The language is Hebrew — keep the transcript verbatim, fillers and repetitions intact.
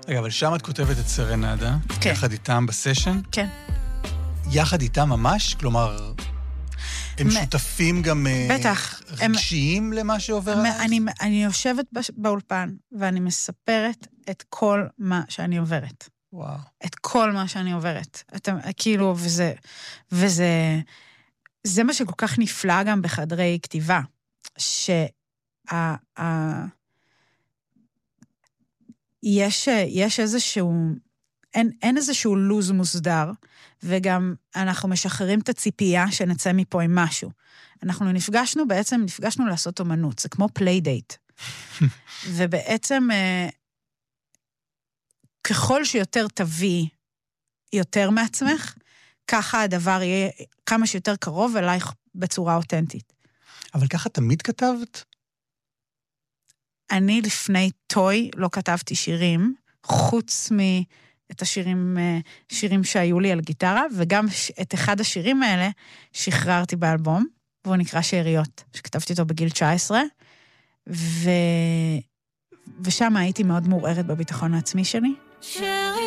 רגע, אבל שם את כותבת את סרנדה, כן. יחד איתם בסשן? כן. יחד איתם ממש? כלומר, הם מ... שותפים גם בטח. רגשיים הם... למה שעובר עליך? אני, אני יושבת באולפן, ואני מספרת את כל מה שאני עוברת. וואו. את כל מה שאני עוברת. אתם, כאילו, וזה, וזה, זה מה שכל כך נפלא גם בחדרי כתיבה, שה, ה, יש, יש איזשהו, אין, אין איזשהו לוז מוסדר, וגם אנחנו משחררים את הציפייה שנצא מפה עם משהו. אנחנו נפגשנו, בעצם נפגשנו לעשות אומנות, זה כמו פליידייט. ובעצם, ככל שיותר תביא יותר מעצמך, ככה הדבר יהיה כמה שיותר קרוב אלייך בצורה אותנטית. אבל ככה תמיד כתבת? אני לפני טוי לא כתבתי שירים, חוץ מאת השירים שירים שהיו לי על גיטרה, וגם את אחד השירים האלה שחררתי באלבום, והוא נקרא שאריות, שכתבתי אותו בגיל תשע עשרה, ו... ושם הייתי מאוד מעורערת בביטחון העצמי שלי.